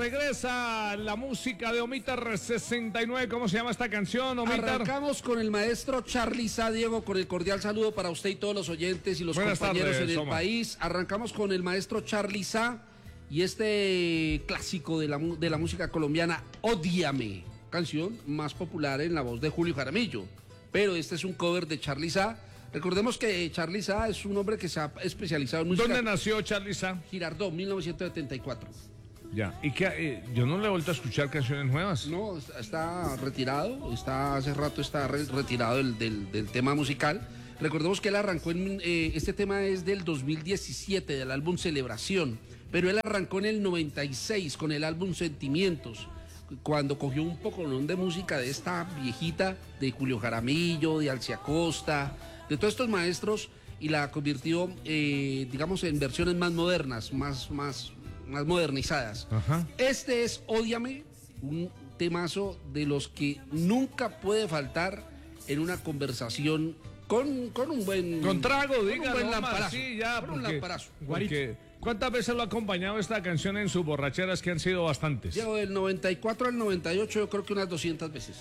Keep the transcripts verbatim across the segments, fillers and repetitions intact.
regresa la música de Omitar sesenta y nueve. ¿Cómo se llama esta canción, Omitar? Arrancamos con el maestro Charly Sa, Diego, con el cordial saludo para usted y todos los oyentes y los Buenas compañeros tardes, en el Soma. país. Arrancamos con el maestro Charly Sa y este clásico de la, de la música colombiana, Ódiame, canción más popular en la voz de Julio Jaramillo. Pero este es un cover de Charly Sa. Recordemos que Charly Sa es un hombre que se ha especializado en música. ¿Dónde nació Charly Sa? Girardot, mil novecientos setenta y cuatro. Ya, y que eh, yo no le he vuelto a escuchar canciones nuevas. No, está, está retirado, está hace rato está re, retirado del, del, del tema musical. Recordemos que él arrancó en, eh, este tema es del dos mil diecisiete, del álbum Celebración, pero él arrancó en el noventa y seis con el álbum Sentimientos, cuando cogió un poco de música de esta viejita, de Julio Jaramillo, de Alcia Costa, de todos estos maestros, y la convirtió, eh, digamos, en versiones más modernas, más, más, más modernizadas. Ajá. Este es Ódiame, un temazo de los que nunca puede faltar en una conversación con, con un buen... Con trago, diga, un buen no, lamparazo. Sí, ya, con porque, un lamparazo. Porque, ¿cuántas veces lo ha acompañado esta canción en sus borracheras, que han sido bastantes? Llego del noventa y cuatro al noventa y ocho, yo creo que unas doscientas veces.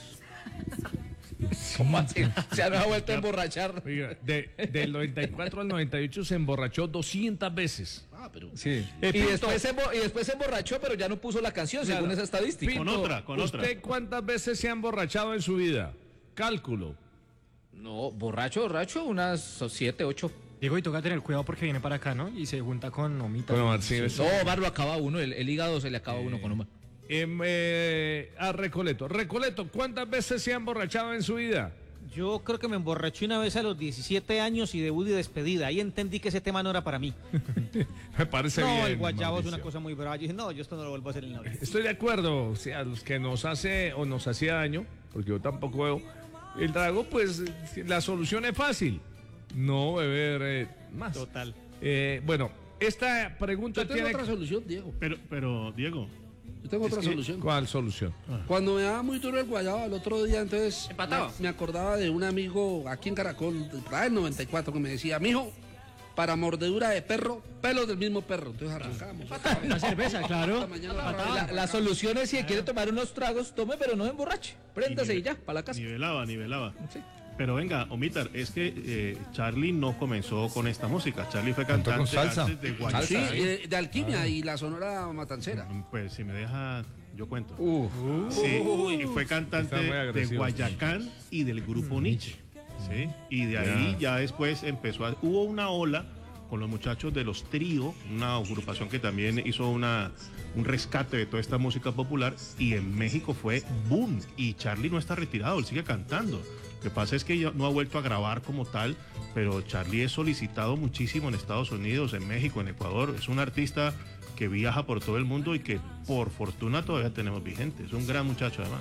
¿Cómo así? Se no ha vuelto a emborrachar. Oiga, de, del noventa y cuatro al noventa y ocho se emborrachó doscientas veces. Ah, pero... Sí. Eh, y, después se, y después se emborrachó, pero ya no puso la canción, claro, según esa estadística. Pinto, con otra, con ¿usted otra. ¿Usted cuántas veces se ha emborrachado en su vida? Cálculo. No, borracho, borracho, unas siete, ocho. Diego, y toca tener cuidado porque viene para acá, ¿no? Y se junta con Omita. Bueno, sí, no, Omar lo acaba uno, el, el hígado se le acaba eh, uno con Omar. Eh, eh, a Recoleto. Recoleto, ¿cuántas veces se ha emborrachado en su vida? Yo creo que me emborraché una vez a los diecisiete años y debut y despedida. Ahí entendí que ese tema no era para mí. Me parece no, bien. No, el guayabo Mauricio. es una cosa muy brava. Yo dije, no, yo esto no lo vuelvo a hacer en la vida. Estoy de acuerdo. O sea, a los que nos hace o nos hacía daño, porque yo tampoco veo el trago, pues la solución es fácil. No beber eh, más. Total. Eh, bueno, esta pregunta Yo tengo tiene... otra solución, Diego. Pero, pero Diego... Yo tengo otra que, solución. ¿Cuál solución? Ah. Cuando me daba muy duro el guayabo al otro día, entonces ¿empataba? Me, me acordaba de un amigo aquí en Caracol, del noventa y cuatro, que me decía, mijo, para mordedura de perro, pelos del mismo perro. Entonces arrancamos. Una cerveza, claro. La, la solución es, si quiere tomar unos tragos, tome, pero no emborrache. Préndase y, y ya, para la casa. Nivelaba, nivelaba. Sí. Pero venga, Omitar, es que eh, Charly no comenzó con esta música. Charly fue cantante con salsa. antes de Guayacán. Sí, de, de Alquimia ah. y la Sonora Matancera. Pues si me deja, yo cuento. Uh, sí, uh, y fue cantante de Guayacán y del grupo Nietzsche. ¿Sí? Y de ahí ya. ya después empezó a... Hubo una ola con los muchachos de los Trío, una agrupación que también hizo una, un rescate de toda esta música popular, y en México fue boom. Y Charly no está retirado, él sigue cantando. Lo que pasa es que no ha vuelto a grabar como tal, pero Charly es solicitado muchísimo en Estados Unidos, en México, en Ecuador. Es un artista que viaja por todo el mundo y que por fortuna todavía tenemos vigente. Es un gran muchacho además.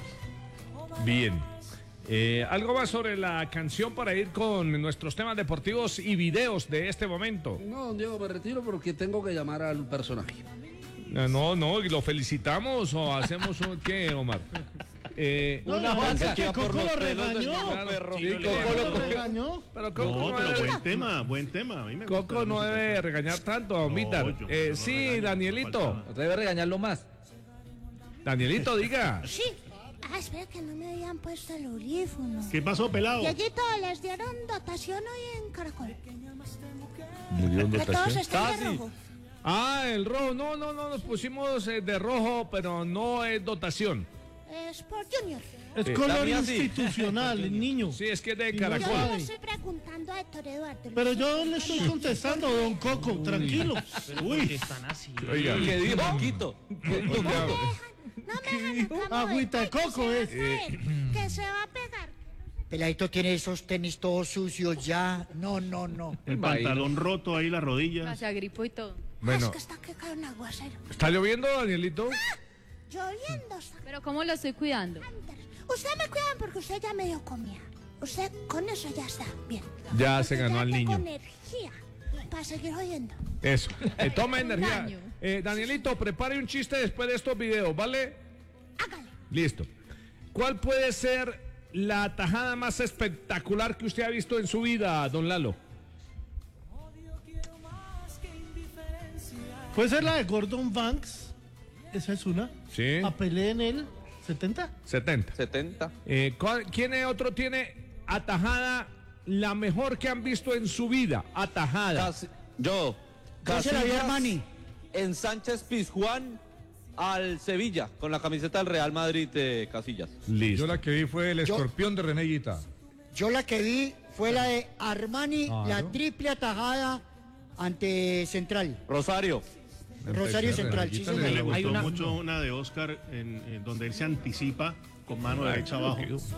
Bien. Eh, ¿Algo más sobre la canción para ir con nuestros temas deportivos y videos de este momento? No, Diego, me retiro porque tengo que llamar al personaje. No, no, ¿y lo felicitamos o hacemos un qué, Omar? Eh, no, una vaca que Coco lo regañó. Claro, sí, Coco lo regañó. Pero Coco no, no pero debe... buen tema, buen tema. A mí me Coco gusta no debe regañar tanto a Omitar. No, eh, no sí, regaño, Danielito. Debe regañarlo más. Danielito, diga. Sí. Ah, espera que no me habían puesto el audífono. ¿Qué pasó, pelado? Dieguito, les dieron dotación hoy en Caracol. ¿Le dieron dotación? Que todos están de rojo. Ah, el rojo. No, no, no, nos pusimos eh, de rojo, pero no es dotación. Es por Junior. Es eh, color institucional, el niño. Sí, es que es de Caracol. Yo le estoy preguntando a Héctor Eduardo. Pero yo le estoy contestando, don Coco, Uy. tranquilo. Uy, ¿qué están así? Oiga, ¿qué dijo? Poquito. No me dejan. Agüita de coco es. Eh. Que se va a pegar. Peladito tiene esos tenis todos sucios ya. No, no, no. El pantalón roto ahí, las rodillas. Se agripó y todo. Bueno. Es que está que cae un aguacero. ¿Está lloviendo, Danielito? ¡Ah! Lloviendo está. Pero ¿cómo lo estoy cuidando? Usted me cuida porque usted ya medio comía. Usted con eso ya está bien. Ya porque se ganó al niño. Con energía para seguir oyendo. Eso. Eh, toma energía. Eh, Danielito, prepare un chiste después de estos videos, ¿vale? Hágale. Listo. ¿Cuál puede ser la tajada más espectacular que usted ha visto en su vida, don Lalo? Puede ser la de Gordon Banks esa es una. Sí. A Pelé en el setenta. setenta. setenta. Eh, ¿cuál- ¿Quién es otro tiene atajada la mejor que han visto en su vida? Atajada. Casi- yo. Yo se la vi a Casillas Armani. En Sánchez Pizjuán al Sevilla con la camiseta del Real Madrid de Casillas. Listo. Yo la que vi fue el Yo- escorpión de René Guita. Yo la que vi fue la de Armani, Claro. la triple atajada ante Central. Rosario. Rosario Central, sí, Reneguita señor. Me le- gustó Hay una- mucho una de Oscar en, en donde él se anticipa con mano derecha abajo.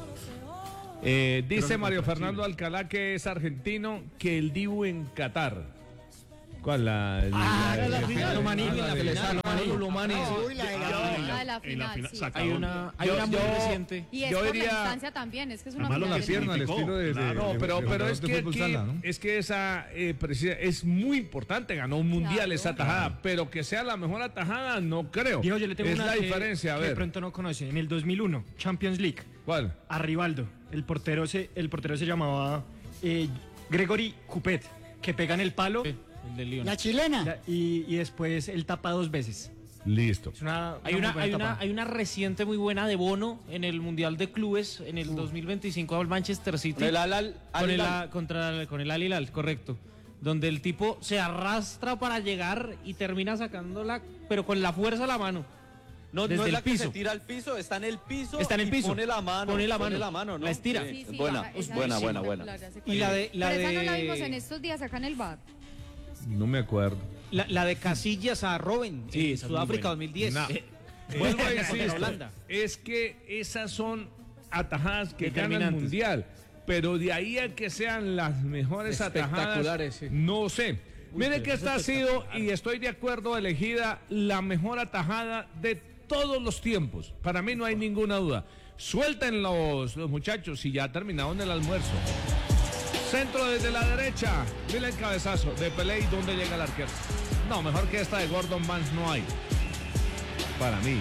Eh, dice Creo que Mario contra Fernando Chile. Alcalá que es argentino, que el Dibu en Qatar. ¿Cuál? La, Ah, la- la la- final. Lomani, Ah, la de- final, Lomani. Lomani. Uy, la de la- Ah, la En final, fina- sí. sacado. Hay una, hay Yo- una muy yo- reciente. Y es Yo por diría- la instancia también, es que es una Además, lo final. La pierna, el significó, estilo de, de- claro. No, de- pero, de pero jugador es de que fútbol aquí- sala, ¿no? es que esa eh, precisa- es muy importante, ganó un mundial Claro. esa atajada, pero que sea la mejor atajada no creo. Diego, yo le tengo es una la que- diferencia, a que de ver. pronto no conoce. En el dos mil uno, Champions League, ¿Cuál? a Rivaldo, el portero se, el portero se llamaba eh, Gregory Coupet, que pega en el palo El del Lyon. La chilena. la- y, y después él tapa dos veces. Listo. Es una, Hay muy una, buena hay, una, tapada. hay una reciente muy buena de Bono en el Mundial de Clubes en el dos mil veinticinco al Manchester City. Con el Al- Al- Con Al el, Hilal. a- contra, el- con el Al Hilal, correcto. Donde el tipo se arrastra para llegar y termina sacándola, pero con la fuerza de la mano. No, no desde es el la que piso. se tira al piso, está en el piso. Está en el y piso. Pone la mano. Pone la mano. la mano, ¿no? La estira. Sí, Sí, sí, es buena, baja, es esa buena, es buena, buena. espectacular, ya sé Y cuál la es. de, la Pero esa no la de- vimos en estos días acá en el bar. No me acuerdo. la, la de Casillas a Robin, Sí, en esa es muy Sudáfrica buena. dos mil diez. No. Eh, Vuelvo a contra decir, Holanda. es que esas son atajadas que ganan el Determinantes. mundial, pero de ahí a que sean las mejores atajadas, Espectaculares, sí. no sé. Mire que esta ha sido, y estoy de acuerdo, elegida la mejor atajada de todos los tiempos. Para mí no hay ninguna duda. Suelten los, los muchachos y ya terminaron el almuerzo. Centro desde la derecha. Mira el cabezazo de Pelé y dónde llega el arquero. No, mejor que esta de Gordon Banks no hay. Para mí.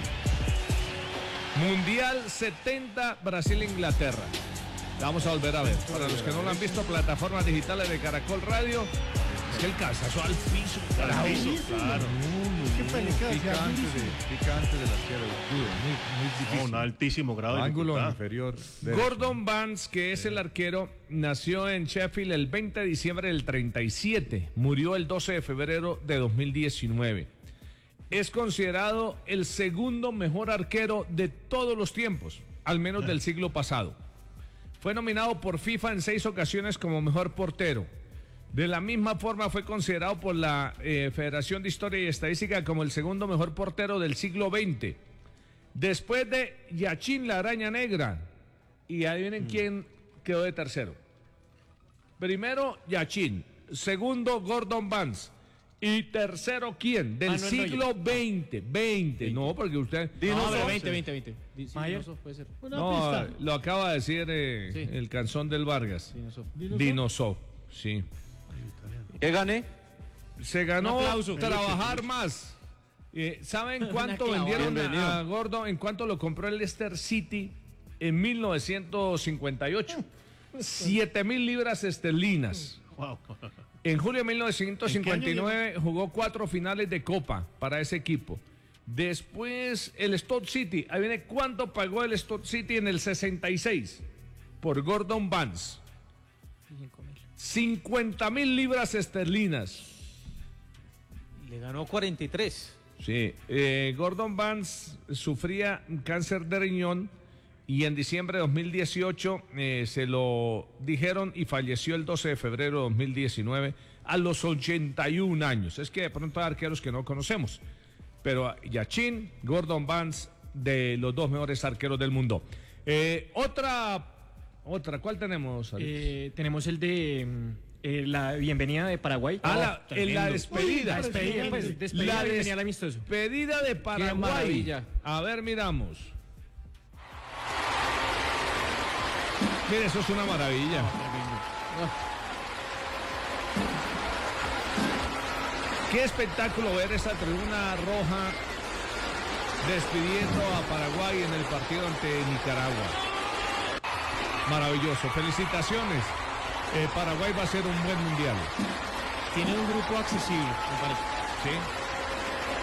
Mundial setenta, Brasil-Inglaterra. La vamos a volver a ver. Para los que no lo han visto, plataformas digitales de Caracol Radio. Es que el cabezazo al piso. Al piso, claro. Qué pelicada, Picante, de, picante del arquero, duro, muy, muy No, difícil. un altísimo grado de Ángulo dificultad. inferior. derecho. Gordon Banks, que es el arquero, nació en Sheffield el veinte de diciembre del treinta y siete. Murió el doce de febrero de dos mil diecinueve. Es considerado el segundo mejor arquero de todos los tiempos, al menos del siglo pasado. Fue nominado por FIFA en seis ocasiones como mejor portero. De la misma forma fue considerado por la eh, Federación de Historia y Estadística como el segundo mejor portero del siglo veinte. Después de Yachín la Araña Negra. Y adivinen quién quedó de tercero. Primero Yachín, segundo Gordon Banks y tercero quién, del Ah, no, siglo veinte. veinte, no, porque usted... No, pero veinte, veinte, veinte. Sí, Mayer. Dinosoft puede ser. Una No, pista. lo acaba de decir eh, Sí. el canzón del Vargas. Dinosoft. Dinosoft, sí. ¿Qué gané? Se ganó Un aplauso. trabajar más. Eh, ¿Saben cuánto clavada. vendieron Bienvenido. a Gordo? ¿En cuánto lo compró el Leicester City en mil novecientos cincuenta y ocho? Siete mil libras esterlinas. Wow. En julio de mil novecientos cincuenta y nueve jugó cuatro finales de Copa para ese equipo. Después el Stoke City. Ahí viene cuánto pagó el Stoke City en el sesenta y seis por Gordon Banks. cincuenta mil libras esterlinas. Le ganó cuarenta y tres. Sí, eh, Gordon Banks sufría cáncer de riñón y en diciembre de dos mil dieciocho eh, se lo dijeron y falleció el doce de febrero de dos mil diecinueve a los ochenta y un años. Es que de pronto hay arqueros que no conocemos, pero Yachín, Gordon Banks, de los dos mejores arqueros del mundo. Eh, otra, otra, ¿cuál tenemos, Alex? Eh, tenemos el de mm, eh, la bienvenida de Paraguay. Ah, Oh, la, en tremendo. la despedida. La despedida, pues, despedida, La bienvenida al amistoso. despedida de Paraguay. maravilla. A ver, miramos. Mire, eso es una maravilla. Qué espectáculo ver esa tribuna roja despidiendo a Paraguay en el partido ante Nicaragua. Maravilloso. Felicitaciones. Eh, Paraguay va a ser un buen mundial. Tiene un grupo accesible, me parece. ¿Sí?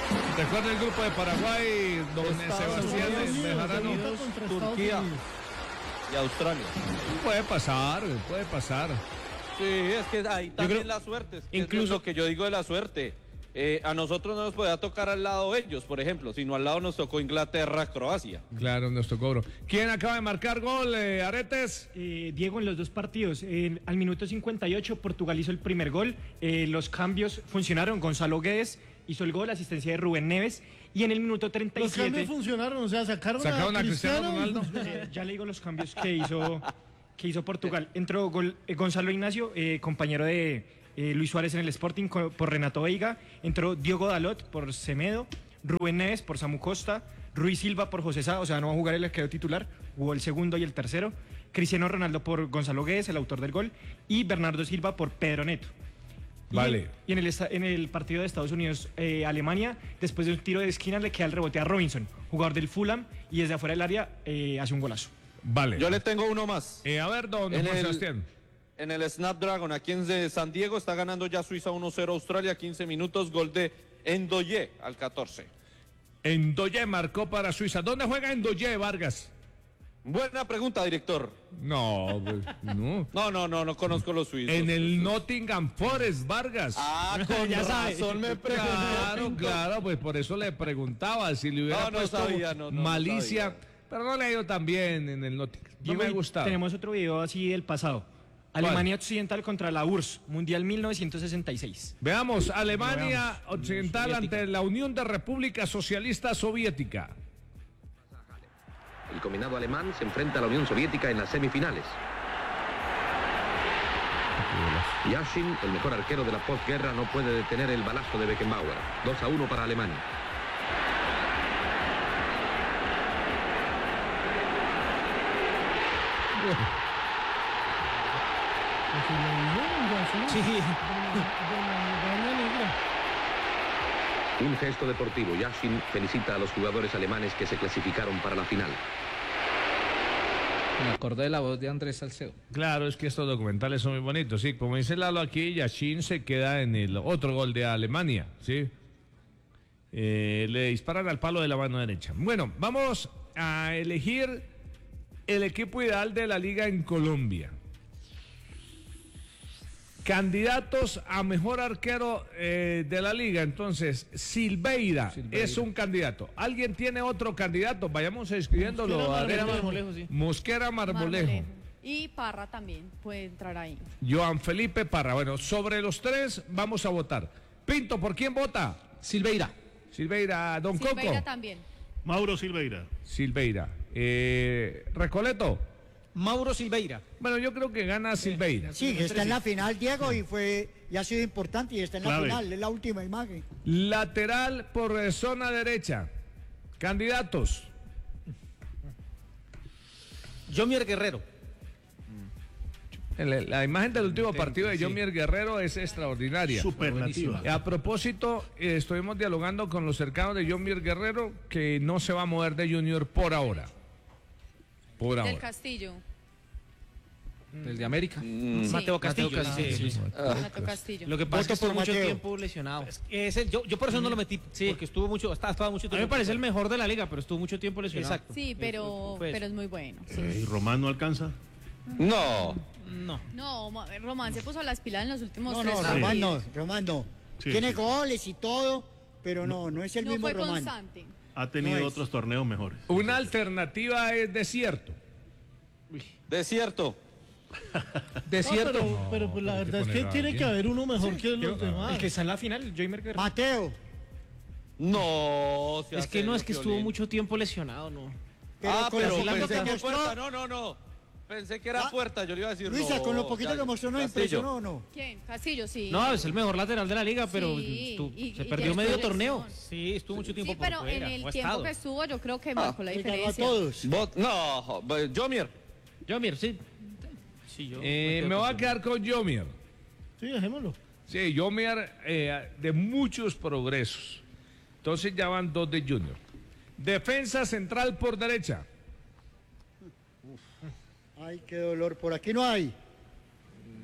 Recuerda el grupo de Paraguay, don Sebastián Unidos, Bejarano. Unidos, Turquía y Australia. Puede pasar, puede pasar. Sí, es que ahí también creo- la suerte. Es que incluso- es lo que yo digo de la suerte. Eh, a nosotros no nos podía tocar al lado ellos, por ejemplo, sino al lado nos tocó Inglaterra, Croacia. Claro, nuestro cobro. ¿Quién acaba de marcar gol, eh, Aretes? Eh, Diego, en los dos partidos, eh, al minuto cincuenta y ocho Portugal hizo el primer gol, eh, los cambios funcionaron, Gonzalo Guedes hizo el gol, asistencia de Rubén Neves, y en el minuto treinta y Los cambios siete funcionaron, o sea, sacaron, Sacaron a Cristiano y- Ronaldo. Eh, ya le digo los cambios que hizo, que hizo Portugal. Entró gol- eh, Gonzalo Ignacio, eh, compañero de eh, Luis Suárez en el Sporting co- por Renato Veiga. Entró Diogo Dalot por Semedo, Rubén Neves por Samu Costa, Ruiz Silva por José Sá, o sea, no va a jugar el arquero titular, jugó el segundo y el tercero. Cristiano Ronaldo por Gonzalo Guedes, el autor del gol, y Bernardo Silva por Pedro Neto. Y Vale. en- Y en el, esta- en el partido de Estados Unidos-Alemania, después de un tiro de esquina, le queda el rebote a Robinson, jugador del Fulham, y desde afuera del área eh, hace un golazo. Vale. Yo le tengo uno más. Eh, a ver, don En Juan el- Sebastián. En el Snapdragon, aquí en de San Diego, está ganando ya Suiza uno cero Australia, quince minutos, gol de Endoye al catorce. Endoye marcó para Suiza. ¿Dónde juega Endoye, Vargas? Buena pregunta, director. No, pues, no. No, no, no, no conozco los suizos. En el Nottingham Forest, Vargas. Ah, con Ya sabe. razón me preguntó. Claro, claro, pues por eso le preguntaba si le hubiera No, no puesto sabía, no, no, no malicia. sabía. Pero no le ha ido tan bien en el Nottingham. No Diego, me ha y gustado. Tenemos otro video así del pasado. Alemania Occidental contra la U R S S, Mundial mil novecientos sesenta y seis. Veamos, Alemania Veamos. Occidental Soviética. ante la Unión de República Socialista Soviética. El combinado alemán se enfrenta a la Unión Soviética en las semifinales. Yashin, el mejor arquero de la posguerra, no puede detener el balazo de Beckenbauer. dos a uno para Alemania. Sí. De la Araña Negra. Un gesto deportivo. Yashin felicita a los jugadores alemanes que se clasificaron para la final. Me acordé de la voz de Andrés Salcedo. Claro, es que estos documentales son muy bonitos, sí. Como dice Lalo aquí, Yashin se queda en el otro gol de Alemania, sí. Eh, le disparan al palo de la mano derecha. Bueno, vamos a elegir el equipo ideal de la liga en Colombia. Candidatos a mejor arquero eh, de la liga. Entonces, Silveira, Silveira. es un candidato. ¿Alguien tiene otro candidato? Vayamos escribiéndolo. Mosquera Adrián. Marmolejo, sí. Mosquera Marmolejo. Y Parra también puede entrar ahí. Joan Felipe Parra. Bueno, sobre los tres vamos a votar. Pinto, ¿por quién vota? Silveira. Silveira, Don Silveira Coco. también. Mauro Silveira. Silveira. Eh, Recoleto. Mauro Silveira. Bueno, yo creo que gana Silveira. Sí, que está en la final, Diego, y fue y ha sido importante y está en la Clave. final, es la última imagen. Lateral por eh, zona derecha. Candidatos. Jomier Guerrero. La, la imagen del último partido de Jomier Guerrero es extraordinaria. Superlativa. A propósito, eh, estuvimos dialogando con los cercanos de Jomier Guerrero que no se va a mover de Junior por ahora. Por Del ahora. Castillo. Del de América. Sí. Mateo Castillo. Mateo Castillo, sí. sí. Mateo Castillo. Lo que pasa es que Voto estuvo por mucho Mateo. tiempo lesionado. Es el- yo, yo por eso no lo metí, porque estuvo mucho, estaba, estaba mucho A tiempo. mí me parece el mejor de la liga, pero estuvo mucho tiempo lesionado. Exacto. Sí, pero, Fue eso. pero es muy bueno. sí. Eh, ¿Y Román no alcanza? No. No. No, Ma- Román se puso las pilas en los últimos No, tres no, partidos. Román no, Román no. Sí, Tiene sí. goles y todo, pero no, no es el No mismo fue Román. constante. Ha tenido No es. otros torneos mejores. Una alternativa es desierto. Desierto. Desierto. No, pero, pero pues la hay que verdad es que poner a tiene que alguien. haber uno mejor que los demás. El que está en la final, Jomier Guerrero. Mateo, No. sea Es que no, es que serio, estuvo Piolín. mucho tiempo lesionado, no. pero Ah, con pero lo poquito pensé que que mostró, puerta. No, no, no. Pensé que era Ah, puerta. Yo le iba a decir Luisa, no. con lo poquito ya, que mostró, ¿no Castillo. impresionó o no? ¿Quién? Castillo, sí. No, es el mejor lateral de la liga, pero Sí, estu- y- se y perdió tiene medio proyección. torneo. Sí, estuvo mucho tiempo Sí, por pero fuera. en el o ha tiempo estado. que estuvo yo creo que marcó la Le ganó a diferencia. todos. Bot- no, Jomier. Jomier, sí. Sí, yo. Eh, Mateo me voy a Castillo. quedar con Jomier. Sí, dejémoslo. Sí, Jomier eh, de muchos progresos. Entonces ya van dos de Junior. Defensa central por derecha. Ay, qué dolor, por aquí no hay.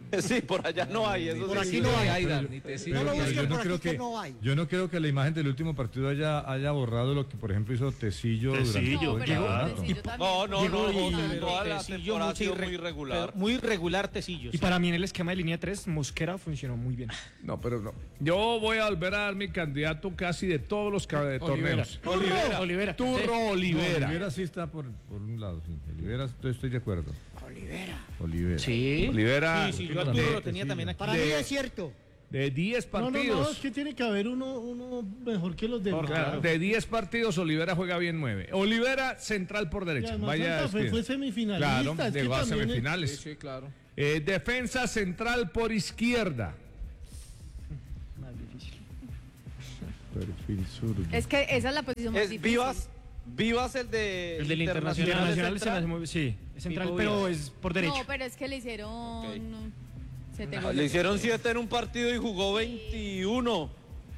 Sí, por allá no hay. Eso Por sí. aquí no hay, Pero- Aidan, ni Tecillo. pero- No lo pero busquen yo no por creo aquí que que no hay. yo no creo que la imagen del último partido haya, haya borrado lo que por ejemplo hizo Tecillo, durante Tecillo, todo el No, pero campeonato. Tecillo también. No, no, Diego no, y- José, toda la Tecillo temporada ha sido muy muy irre- regular. pero muy regular Tecillo. Y sí. para mí en el esquema de línea tres, Mosquera funcionó muy bien. No, pero no. Yo voy a volver a dar mi candidato casi de todos los ca- de torneos. Olivera. Olivera. Turro No, Olivera. Olivera sí está por, por un lado, sí. Olivera estoy, estoy de acuerdo. Olivera. Olivera. Sí. Olivera. Sí, sí, yo a Turro lo tenía también aquí. Para mí es cierto. De diez No, no, partidos. no, es que tiene que haber uno, uno mejor que los demás. Claro, de diez partidos, Olivera juega bien nueve. Olivera, central por Y derecha. además Vaya, Santa Fe despide. fue semifinalista. Claro, es que llegó a también es- semifinales. Sí, sí, claro. Eh, defensa central por izquierda. Perfil zurdo. Es que esa es la posición más Es difícil. Vivas, Vivas el de El del Internacional. Internacional es se me hace central. muy- sí, es central, Pipo pero Díaz. es por derecho. No, pero es que le hicieron Ok. no, siete Ah, goles. Le hicieron siete en un partido y jugó veintiuno.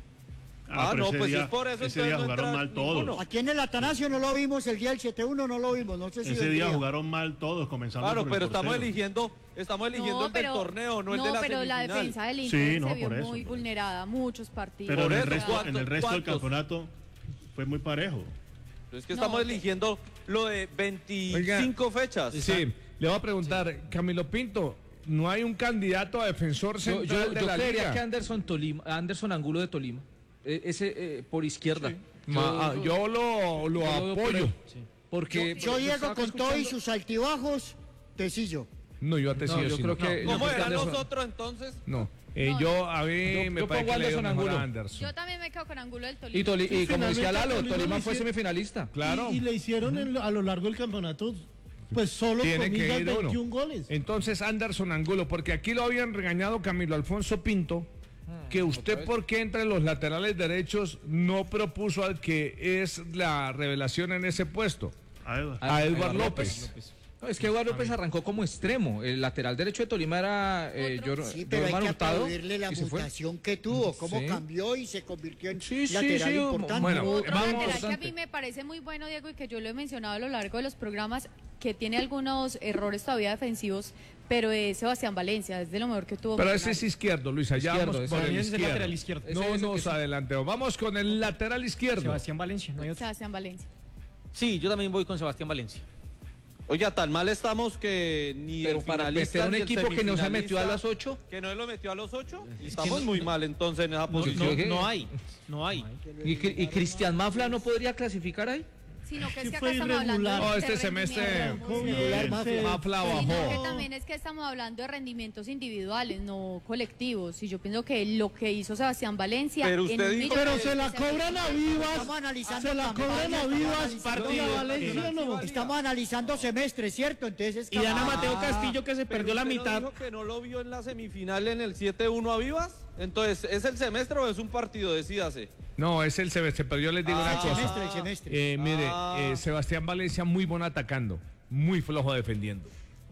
Ah, pero no, ese pues día- es por eso. ese entonces día no jugaron entra mal todos. ninguno. Aquí en el Atanasio no lo vimos, el día del siete uno no lo vimos, no sé si Ese día vendría. jugaron mal todos, comenzando Claro, por el pero estamos portero. eligiendo, estamos eligiendo No, el pero, del torneo, no el no, de la pero la semifinal. defensa del Sí, Inter no, se vio por eso. muy vulnerada, muchos partidos. Pero en el Por eso, resto, en el resto del ¿cuántos? campeonato fue muy parejo. Es que No, estamos que- eligiendo lo de veinticinco fechas. Sí, le voy a preguntar, Camilo Pinto, ¿no hay un candidato a defensor Yo, central yo, de yo la creería liga? que Anderson Tolima, Anderson Angulo de Tolima. Eh, ese eh, por izquierda. Ma- ah, yo lo, lo yo lo veo por apoyo. él. Porque Yo por- llego estaba con todo y escuchando- sus altibajos, Tecillo. No, yo a Tecillo No, yo sí creo no. que- ¿Cómo yo creo que eran los Anderson- otros entonces? No, eh, No, yo a mí Yo- me yo parece pongo que le dio Anderson mejor a Angulo. Anderson. Yo también me quedo con Angulo del Tolima. Y, Toli- y como Finalmente decía Lalo, Tolima Tolima le fue hicieron- semifinalista. Claro. Y, y le hicieron en lo- a lo largo del campeonato, pues solo Tiene que comillas, ir uno. veintiún goles. Entonces Anderson Angulo, porque aquí lo habían regañado Camilo Alfonso Pinto, que usted porque entre los laterales derechos no propuso al que es la revelación en ese puesto, A Eva. a Edward López. No, es que Eduardo López arrancó como extremo. El lateral derecho de Tolima era eh, Otro. Yor- Sí, pero hay Jorman que Hurtado, aplaudirle la y se fue. mutación que tuvo, cómo Sí. cambió y se convirtió en Sí, sí, lateral sí, importante. bueno, Otro vamos- lateral que a Bastante. mí me parece muy bueno, Diego, y que yo lo he mencionado a lo largo de los programas, que tiene algunos errores todavía defensivos, pero es Sebastián Valencia, es de lo mejor que tuvo. Pero ese es Millonarios. izquierdo, Luis, allá Izquierdo, vamos ese por Para el mí ese es el izquierdo. lateral izquierdo. Ese No es el nos que sí. adelantemos, vamos con el lateral izquierdo. Sebastián Valencia, no hay otro. Sebastián Valencia. Sí, yo también voy con Sebastián Valencia. Oiga, tan mal estamos que ni Pero el para finalista meter un ni el equipo que no se metió a semifinalista- las ocho. Que no lo metió a los ocho. que Estamos no- muy mal entonces en esa No, posición. no, no hay, no hay. ¿Y, Cri- y Cristian Mafla no podría clasificar ahí? Sino que es Sí que acá fue estamos hablando irregular. de, Oh, de este semestre rendimientos. Arrancó bien, Regular, se- Mafla Sino bajó. que también es que estamos hablando de rendimientos individuales, no colectivos. Y yo pienso que lo que hizo Sebastián Valencia. Pero en usted un dijo- millón Pero de se la veces cobran a Estamos Vivas. analizando Se la campañas, cobran a estamos Vivas. analizando- Partido a Valencia, ¿no? Estamos analizando semestres, ¿cierto? Entonces es Y dan a capaz- Mateo Castillo que se Pero perdió la usted no mitad. dijo que no lo vio en la semifinal en el siete uno a Vivas. Entonces, ¿es el semestre o es un partido? Decídase. No, es el semestre, pero yo les digo Ah, una El cosa. semestre, el semestre. Eh, mire, Ah. eh, Sebastián Valencia muy bueno atacando, muy flojo defendiendo.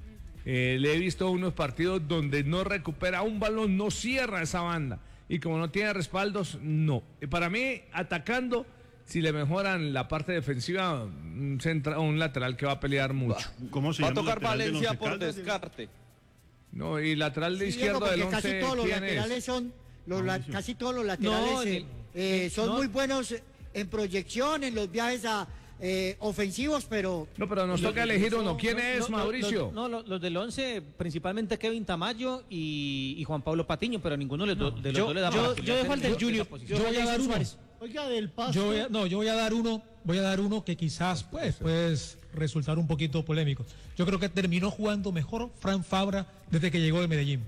Eh, le he visto unos partidos donde no recupera un balón, no cierra esa banda. Y como no tiene respaldos, no. Eh, para mí, atacando, si le mejoran la parte defensiva, un, centra- un lateral que va a pelear mucho. ¿Cómo se Va a llama el tocar lateral del Valencia Once por Caldas? descarte. No, y lateral de Sí, izquierdo Diego, del porque casi once, todos los ¿quién laterales es? son los la- casi todos los laterales No, eh, ni- eh, son no. muy buenos en proyección, en los viajes a, eh, ofensivos, pero No, pero nos Lo- toca elegir uno. ¿Quién No, es, no, no, Mauricio? los- No, los, los del once, principalmente Kevin Tamayo y, y Juan Pablo Patiño, pero ninguno de los, de los Yo- dos le da yo- para yo pelearse dejo al en del esa Junior. posición. Yo voy a dar uno. Oiga, del paso. Yo voy a- no, yo voy a dar uno, voy a dar uno que quizás pues, puede resultar un poquito polémico. Yo creo que terminó jugando mejor Fran Fabra desde que llegó de Medellín.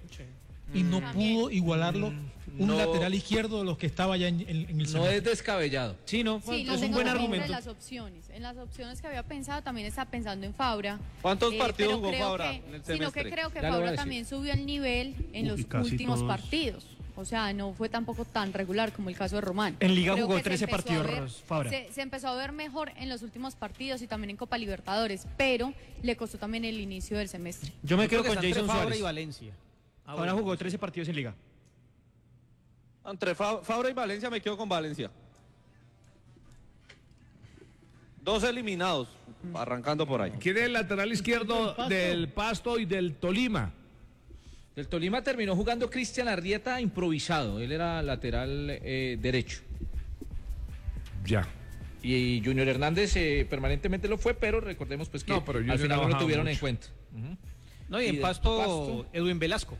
Y no También. pudo igualarlo un no. lateral izquierdo de los que estaba ya en, en- en el No semestre. es descabellado. Sí, no, Sí, lo es un tengo buen también argumento. entre las opciones. En las opciones que había pensado también está pensando en Fabra. ¿Cuántos Eh, partidos pero jugó creo Fabra que- en el Sino semestre? que creo que Ya lo voy a Fabra decir. también subió el nivel en Uy, los casi últimos todos. partidos. O sea, no fue tampoco tan regular como el caso de Román. En Liga Creo jugó que se trece empezó a partidos, ver- Fabra. Se, se empezó a ver mejor en los últimos partidos y también en Copa Libertadores, pero le costó también el inicio del semestre. Yo me Yo quedo creo que con está entre Jason Fabra Suárez. y Valencia. Ahora jugó trece partidos en Liga. Entre Fa- Fabra y Valencia me quedo con Valencia. Dos eliminados, arrancando por ahí. ¿Quién es el lateral izquierdo Del Pasto. del Pasto y del Tolima? El Tolima terminó jugando Cristian Arrieta improvisado. Él era lateral eh, derecho. Ya. Y Junior Hernández eh, permanentemente lo fue, pero recordemos pues que No, pero al Junior final ha no lo bajado tuvieron mucho. en cuenta. Ujú. No, y en de Pasto, Pasto, Edwin Velasco.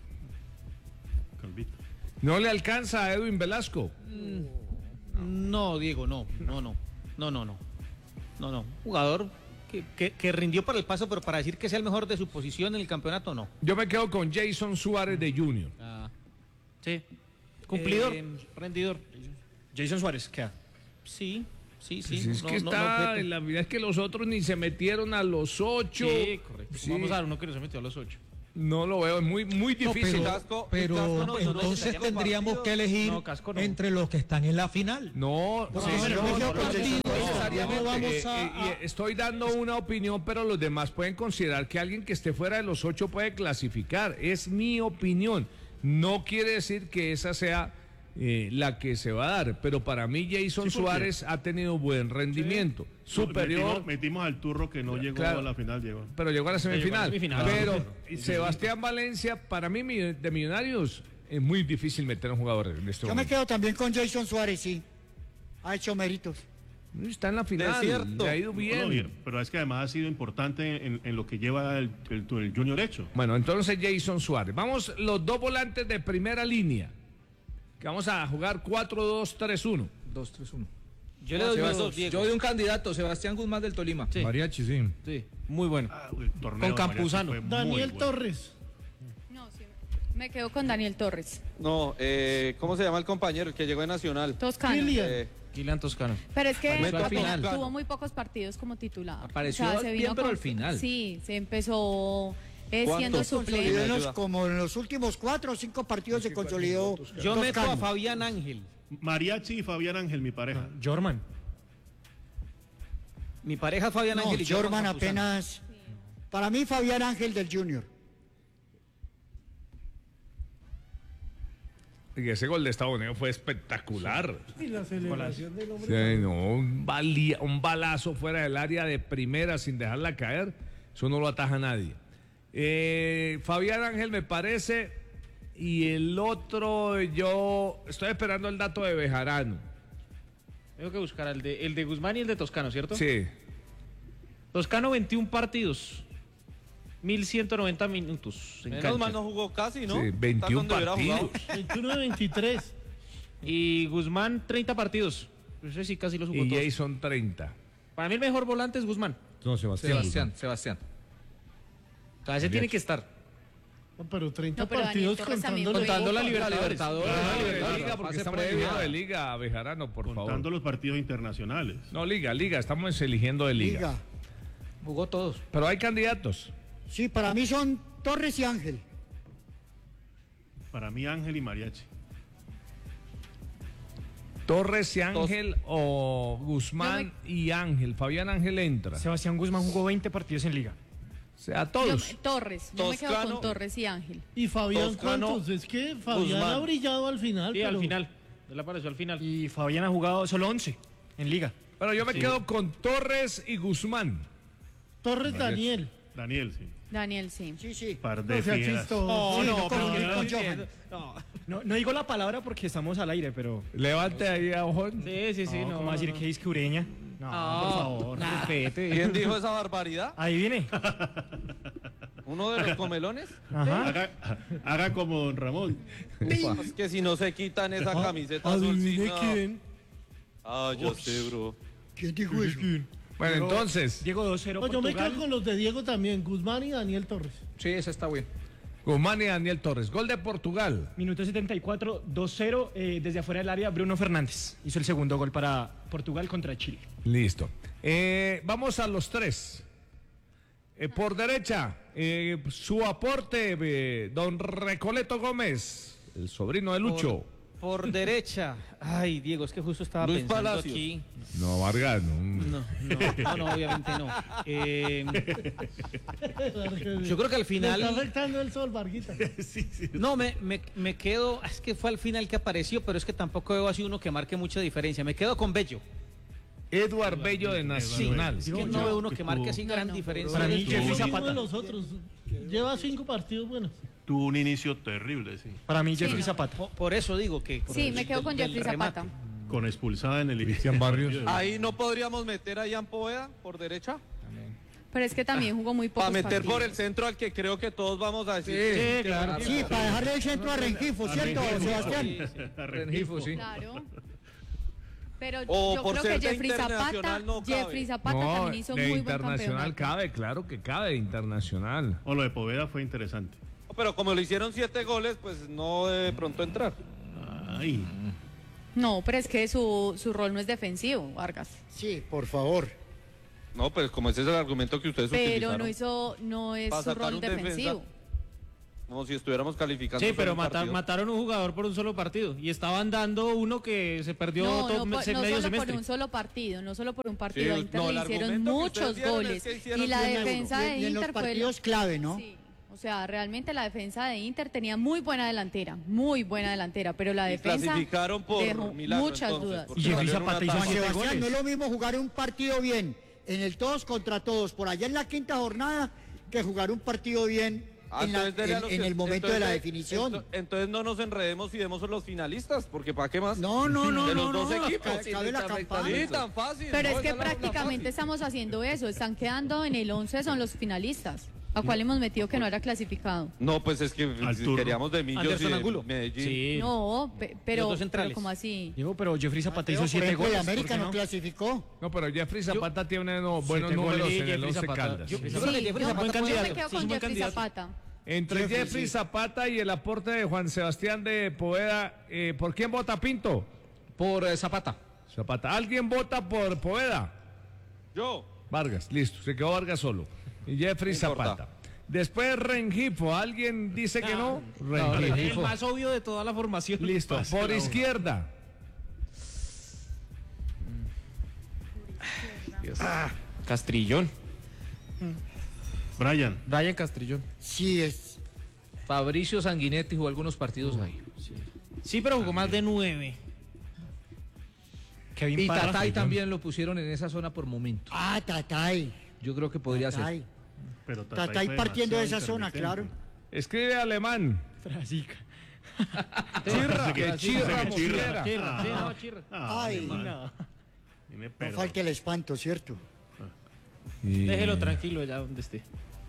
¿No le alcanza a Edwin Velasco? No, Diego, no, no, no, no, no, no, no, no. Jugador que, que, que rindió para el Pasto, pero para decir que sea el mejor de su posición en el campeonato, no. Yo me quedo con Jason Suárez de Junior. Ah, sí. Cumplidor, Eh, rendidor. Jason Suárez, ¿qué? Sí, sí, sí. Pues es no, que no, está, no objeto. en la vida es que los otros ni se metieron a los ocho. Sí, correcto. Sí. Vamos a dar uno que no se metió a los ocho. No lo veo, es muy, muy No, difícil. pero pero entonces tendríamos que elegir No, Casco no. entre los que están en la final. No, Porque sí, si no, no, no, no, no, partido, no, necesariamente. no vamos Eh, a- eh, y estoy dando una opinión, pero los demás pueden considerar que alguien que esté fuera de los ocho puede clasificar. Es mi opinión. No quiere decir que esa sea eh, la que se va a dar, pero para mí Jason Sí, porque- Suárez ha tenido buen rendimiento, superior. Metimos, metimos al turro que no llegó Claro. a la final, llegó. Pero llegó a la semifinal. semifinal. Pero Sí. Sebastián Valencia, para mí mi- de Millonarios, es muy difícil meter a un jugador en este Yo me momento. quedo también con Jason Suárez, sí. Ha hecho méritos. Está en la final, le ha ido bien. No, bien, pero es que además ha sido importante en, en lo que lleva el, el, el Junior hecho. Bueno, entonces Jason Suárez. Vamos, los dos volantes de primera línea. Que vamos a jugar cuatro dos tres uno. dos tres uno. Yo le doy Sebas- los dos, Diego. Yo doy un candidato, Sebastián Guzmán del Tolima. Sí. Mariachi, sí. Sí, muy bueno. Ah, el torneo Con de Mariachi Campuzano. fue muy Daniel bueno. Torres. No, sí, me quedo con Daniel Torres. No, eh, ¿cómo se llama el compañero? El que llegó de Nacional. Toscano. Kylian. Eh, Kylian Toscano. Pero es que Apareció al tuvo- final. tuvo muy pocos partidos como titular. Apareció se bien, vino pero con- al final. Sí, se empezó eh, ¿Cuántos? siendo Consolidó suplente. en los- como en los últimos cuatro o cinco partidos se consolidó. Yo meto Toscano. a Fabián Ángel. Mariachi y Fabián Ángel, mi pareja. Jorman. Mi pareja Fabián No, Ángel y yo Jorman con Campuzano. apenas. Para mí, Fabián Ángel del Junior. Y ese gol de Estados Unidos fue espectacular. Y la celebración del hombre. Sí, no, un, balía- un balazo fuera del área de primera sin dejarla caer. Eso no lo ataja nadie. Eh, Fabián Ángel me parece. Y el otro, yo estoy esperando el dato de Bejarano. Tengo que buscar el de, el de Guzmán y el de Toscano, ¿cierto? Sí. Toscano, veintiún partidos. mil ciento noventa minutos. en menos cancha. mal no jugó casi, ¿no? Sí, Está veintiún donde hubiera jugado. partidos. veintiuno de veintitrés. Y Guzmán, treinta partidos. Ese sí casi los jugó Y todos. Jason treinta. Para mí el mejor volante es Guzmán. No, Sebastián. Sebastián, Sebastián. O sea, ese tiene que estar. No, pero treinta No, pero Daniel partidos Torres también contando, jugó. Contando la Copa Libertadores. Ah, de Libertadores, liga, porque fase estamos previa. eligiendo de liga, Bejarano, por Contando favor. los partidos internacionales. No, liga, liga, estamos eligiendo de liga. Liga. Jugó todos. Pero hay candidatos. Sí, para mí son Torres y Ángel. Para mí Ángel y Mariachi. Torres y Ángel o Guzmán y Ángel. Fabián Ángel entra. Sebastián Guzmán jugó veinte partidos en liga. O sea, Yo- todos. Torres. Yo me quedo Toscano. con Torres y Ángel. Y Fabián, Toscano, ¿cuántos? Es que Fabián Guzmán. ha brillado al final. Sí, al pero- final. Él apareció al final. Y Fabián ha jugado solo once en liga. Pero yo me Sí. quedo con Torres y Guzmán. Torres Daniel. Daniel, sí. Daniel, sí. Sí, sí. Par de No sea fieras. chistoso. No, Sí, no, con- pero- con Johan. No, no digo la palabra porque estamos al aire, pero. Levante ahí a ojón. Sí, sí, sí. no, No, ¿cómo decir no. que es que Ureña? No, por favor, respete. ¿Quién dijo esa barbaridad? Ahí viene. ¿Uno de los comelones? Ajá. Haga, haga como don Ramón. Es que si no se quitan esa Ah, camiseta adivine azulcita. quién. Ah, yo sé, bro. ¿Quién dijo eso? Bueno, entonces, Diego dos cero No, yo me Portugal. quedo con los de Diego también, Guzmán y Daniel Torres. Sí, ese está bien. Guzmán y Daniel Torres. Gol de Portugal. Minuto setenta y cuatro, dos cero. eh, desde afuera del área, Bruno Fernández hizo el segundo gol para Portugal contra Chile. Listo. Eh, vamos a los tres. Eh, por derecha, eh, su aporte, eh, don Recoleto Gómez, el sobrino de Lucho. Por, por derecha. Ay, Diego, es que justo estaba Luis pensando Palacios. aquí. No, Vargas, no. No, no, no, no, obviamente no. Eh, yo creo que al Le final. está afectando el sol, Varguita. No, me, me, me quedo. Es que fue al final que apareció, pero es que tampoco veo así uno que marque mucha diferencia. Me quedo con Bello. Eduard Bello de Nacional. Es que no veo uno que marque así gran diferencia. Para mí, Es Jeffrey lo mismo Zapata. de los otros. Lleva cinco partidos buenos. Tuvo un inicio terrible, sí. Para mí, Sí, Jeffrey no. Zapata. Por, por eso digo que... por Sí, el- me quedo con del- del Jeffrey remate. Zapata. Con expulsada en el Cristian Barrios. Ahí no podríamos meter a Jan Poveda por derecha. Pero es que también jugó muy pocos Para meter partidos. por el centro al que creo que todos vamos a decir. Sí, que- claro. Sí, para dejarle el centro a Rengifo, ¿cierto, Sebastián? Rengifo, sí. Claro. Pero O yo por creo ser que de Jeffrey Zapata, internacional no cabe. Jeffrey Zapata No, también hizo de muy buen internacional campeonato. cabe, claro que cabe de internacional. O lo de Poveda fue interesante. Pero como le hicieron siete goles, pues no de pronto entrar. Ay. No, pero es que su, su rol no es defensivo, Vargas. Sí, por favor. No, pues como ese es el argumento que ustedes Pero utilizaron. no hizo, no es Para su sacar rol un defensivo. defensa. Como si estuviéramos calificando. Sí, solo pero un mata- partido. mataron un jugador por un solo partido y estaban dando uno que se perdió No, todo no, me- por- se- no medio solo semestre. por un solo partido, no solo por un partido. A Sí, Inter no, le el hicieron argumento que muchos ustedes dieron es goles. que hicieron Y la diez defensa de Y en los Inter fue... partidos clave, ¿no? Sí, o sea, realmente la defensa de Inter tenía muy buena delantera, muy buena delantera, pero la Y defensa clasificaron por dejó milagro, muchas entonces, dudas. porque Y Jeffrey salieron Zapata una hizo tanda. siete Sebastián, no goles. es lo mismo jugar un partido bien en el todos contra todos, por allá en la quinta jornada, que jugar un partido bien Ah, en, la- entonces dele a en- los en que- el momento de la entonces- definición. ento- Entonces no nos enredemos y demos los finalistas, porque ¿para qué más? No, no, no, De los no, dos no, equipos. ca- cabe la campana. Sí, tan fácil. Pero no, es que esa la- la prácticamente fácil. estamos haciendo eso, están quedando en el once, son los finalistas, a cuál hemos metido que no era clasificado. No, pues es que Al si turno. queríamos de Millos y Anderson de Angulo. Medellín. Sí. No, pe- Los pero, dos pero centrales. como así. Diego, pero Jeffrey Zapata hizo Por siete ejemplo, goles. el América ¿por qué no no? clasificó. No, pero Jeffrey Zapata tiene no, buenos Siete goles. números Sí, en el Jeffrey Once Zapata. Caldas. Yo- Sí. yo Sí, creo que Jeffrey yo, Zapata yo es buen me candidato. quedo Sí, con es un buen Jeffrey candidato. Zapata. Entre Jeffrey, Jeffrey sí. Zapata y el aporte de Juan Sebastián de Poveda, eh, ¿por quién vota Pinto? Por eh, Zapata. Zapata. ¿Alguien vota por Poveda? Yo. Vargas, listo, se quedó Vargas solo. Y Jeffrey No importa. Zapata. Después Rengifo, ¿alguien dice que no? No, El Rengifo. más obvio de toda la formación. Listo, por izquierda. Castrillón. Brian. Brian Castrillón. Sí, es. Fabricio Sanguinetti jugó algunos partidos ahí. Sí, pero jugó más de nueve. Kevin Y Parra. Tatay también lo pusieron en esa zona por momentos. Ah, Tatay. Yo creo que podría ser. Tatay. Pero Tatay Tatay fue partiendo de esa demasiado zona, claro. intermitente. Escribe alemán. Frasica. Chirra, que que chirra, chirra. Mosquera. Chirra, sí, no, chirra. Ah, Ay, alemán. no. Tiene No pero. falta el espanto, ¿cierto? Déjelo tranquilo ya donde esté.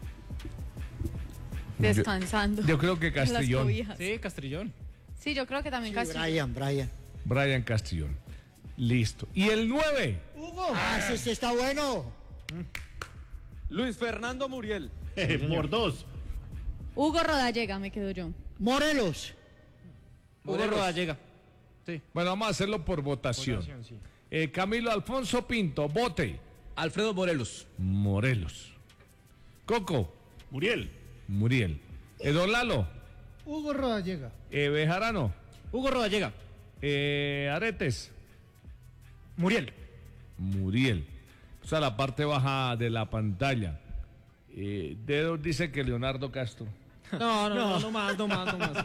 Descansando. Yo creo que en las Castrillón. cobijas. Sí, Castrillón. Sí, yo creo que también Sí, Castrillón. Brian, Brian. Brian Castrillón. Listo. ¿Y el nueve? Ah, ese sí está bueno. Luis Fernando Muriel. Eh, por dos. Hugo Rodallega, me quedo yo. Morelos. Hugo Rodallega. Bueno, vamos a hacerlo por votación. Eh, Camilo Alfonso Pinto, vote. Alfredo Morelos. Morelos. Coco. Muriel. Muriel. Edolalo. Hugo Rodallega. Eh, Bejarano. Hugo Rodallega. Eh, Aretes. Muriel. Muriel. O sea, la parte baja de la pantalla. Eh, Dedo dice que Leonardo Castro. No, no, no, no más, no más, no más.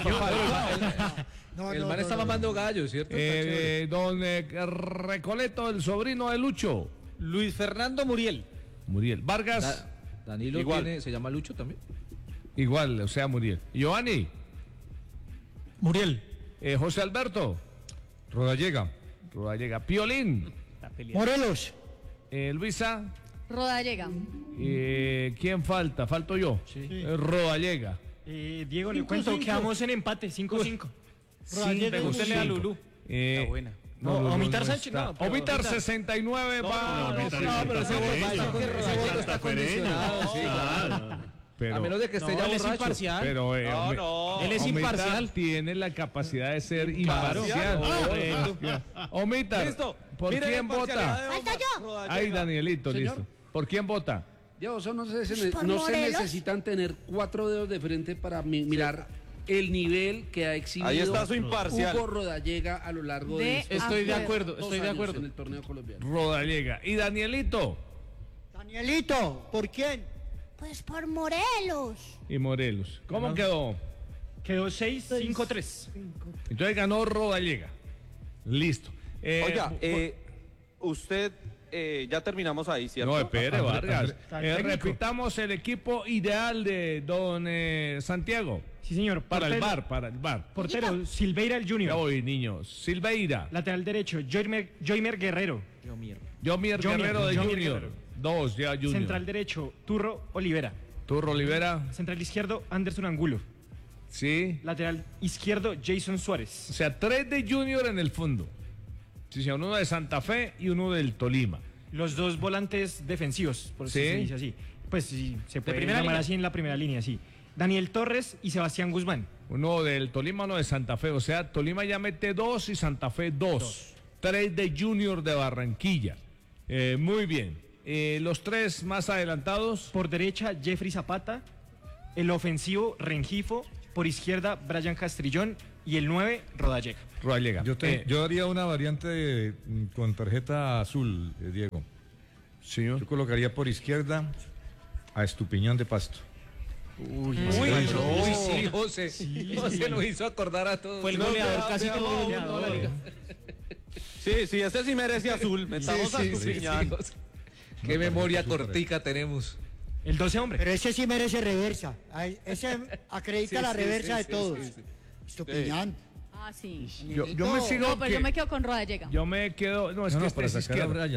No, El no, man no, está no, mamando gallos, ¿cierto? Está chévere. Eh, don eh, Recoleto, el sobrino de Lucho. Luis Fernando Muriel. Muriel. Vargas. Da- Danilo Igual. tiene, se llama Lucho también. Igual, o sea, Muriel. Giovanni. Muriel. Eh, José Alberto. Rodallega. Rodallega. Piolín. Morelos. Eh, Luisa. Rodallega. Eh, ¿Quién falta? Falto yo. Eh, Rodallega. Eh, Diego, le Cinco, cuento, cinco. quedamos en empate, cinco cinco. Rodallega y Pregúntele a Muriel. Lulú. Eh, Está buena. No, Omitar Sánchez, está. no, pero- Omitar sesenta y nueve va. no, no, Omitar no, sí pero está ese bien. voto está con- Ese voto está condicionado, sí, claro. pero- A menos de que esté No, ya él es borracho. imparcial. Pero eh, No, Omi- no. Él es Omitar imparcial. tiene la capacidad de ser Claro. imparcial. Ah, Omitar, Listo. ¿por Mire la quién imparcialidad vota? de Omar Falta yo. Rodallega. Ay, Danielito, Señor. listo. ¿Por quién vota? Diego, eso no se, se- Pues por no se Morelos. necesitan tener cuatro dedos de frente para mi- mirar el nivel que ha exhibido Ahí está su imparcial. Hugo Rodallega a lo largo de, De estos Estoy de acuerdo. acuerdo, dos estoy de años acuerdo. en el torneo colombiano. Rodallega. ¿Y Danielito? Danielito, ¿por quién? Pues por Morelos. Y Morelos. ¿Cómo quedó? Quedó seis cinco tres. Entonces ganó Rodallega. Listo. Eh, Oiga, por- eh, usted eh, ya terminamos ahí, ¿cierto? No, espere, Ah, Vargas. André- Eh, técnico. repitamos el equipo ideal de don eh, Santiago. Sí, señor. Para el Portero- bar, para el bar. Portero, Silveira el Junior. Ya voy, niños. Silveira. Lateral derecho, Joymer, Joymer Guerrero. Yomier Jomier, Guerrero de Jomier Junior. Guerrero. Dos, ya Junior. Central derecho, Turro Olivera. Turro Olivera. Central izquierdo, Anderson Angulo. Sí. Lateral izquierdo, Jason Suárez. O sea, tres de Junior en el fondo. Sí, sí, uno de Santa Fe y uno del Tolima. Los dos volantes defensivos, por Sí. si se dice así. Pues sí, se puede primera llamar línea? así en la primera línea, sí. Daniel Torres y Sebastián Guzmán. Uno del Tolima, uno de Santa Fe. O sea, Tolima ya mete dos y Santa Fe dos. Tres de Junior de Barranquilla. Eh, muy bien. Eh, los tres más adelantados. Por derecha, Jeffrey Zapata. El ofensivo, Rengifo. Por izquierda, Brian Castrillón. Y el nueve, Rodallega. Rodallega. Yo, te- Eh, yo haría una variante de, mm, con tarjeta azul, eh, Diego. Señor. Yo colocaría por izquierda a Estupiñán de Pasto. Uy, no. uy, sí, José. Sí, José sí. lo hizo acordar a todos. Fue el No, goleador vea, casi vea, todo vea, goleador. toda la liga. Sí, sí, ese sí merece azul. Metamos Sí, a sí, Estupiñán. sí, José. Qué memoria cortica tenemos. El doce, hombre. Pero ese sí merece reversa. Ay, ese acredita Sí, la sí, reversa sí, de sí, todos. sí, sí. Estupiñán. Ah, sí. Yo, yo me sigo. No, pero que- yo me quedo con Rodallega. Yo me quedo. No, es No, que no, este para es sacar a izquierdo. Brian.